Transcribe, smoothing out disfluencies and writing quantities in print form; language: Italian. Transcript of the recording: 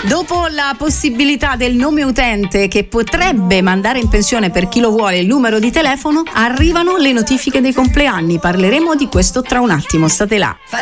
Dopo la possibilità del nome utente che potrebbe mandare in pensione per chi lo vuole il numero di telefono, arrivano le notifiche dei compleanni. Parleremo di questo tra un attimo, state là.